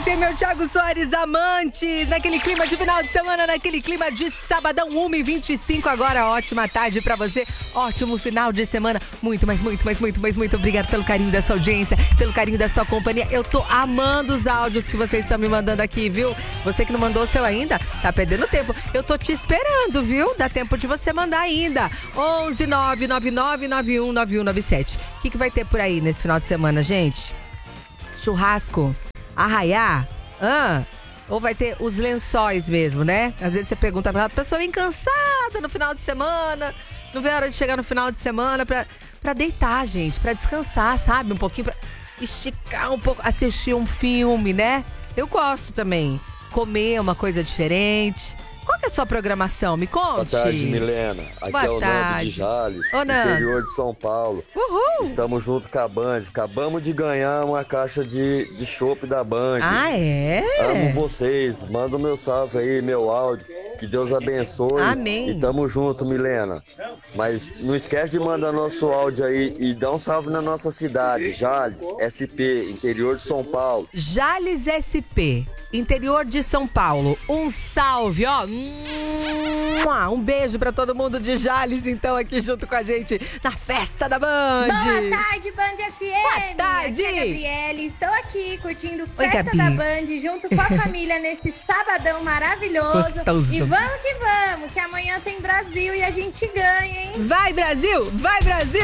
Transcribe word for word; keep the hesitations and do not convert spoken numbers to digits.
você, meu Thiago Soares, amantes, naquele clima de final de semana, naquele clima de sabadão, uma e vinte e cinco agora, ótima tarde pra você, ótimo final de semana, muito, mas muito, mas muito, mas muito obrigado pelo carinho da sua audiência, pelo carinho da sua companhia, eu tô amando os áudios que vocês estão me mandando aqui, viu? Você que não mandou o seu ainda, tá perdendo tempo, eu tô te esperando, viu? Dá tempo de você mandar ainda, onze nove nove nove nove um nove um nove sete. O que que vai ter por aí nesse final de semana, gente? Churrasco? Arraiar? Ah, ou vai ter os lençóis mesmo, né? Às vezes você pergunta pra ela, a pessoa vem cansada no final de semana, não vê a hora de chegar no final de semana pra, pra deitar, gente, pra descansar, sabe? Um pouquinho, pra esticar um pouco, assistir um filme, né? Eu gosto também. Comer uma coisa diferente. Qual que é a sua programação? Me conte. Boa tarde, Milena. Aqui Boa é o tarde. Nando de Jales, Ô, Nando. interior de São Paulo. Uhul. Estamos junto com a Band. Acabamos de ganhar uma caixa de, de chopp da Band. Ah, é? Amo vocês. Manda o meu salve aí, meu áudio. Que Deus abençoe. Amém. E tamo junto, Milena. Mas não esquece de mandar nosso áudio aí e dá um salve na nossa cidade, Jales, S P, interior de São Paulo. Jales S P, interior de São Paulo. Um salve, ó. Um beijo pra todo mundo de Jales, então, aqui junto com a gente na festa da Band. Boa tarde, Band F M. Boa tarde. Aqui é a Gabriele, estou aqui curtindo Oi, Festa Gabi. da Band junto com a família nesse sabadão maravilhoso. Gostoso. E vamos que vamos, que amanhã tem Brasil e a gente ganha, hein? Vai, Brasil! Vai, Brasil!